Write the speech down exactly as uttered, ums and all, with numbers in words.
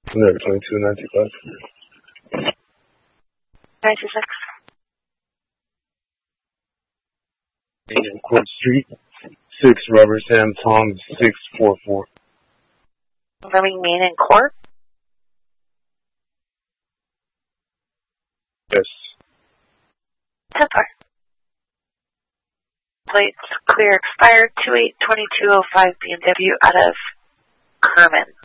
No, twenty-two ninety-five. nine two six. In Court Street, six Robert Sam Tom six four four. Confirming main and court. Yes. ten four. Plates clear expired two eight twenty-two oh five B M W out of Kerman.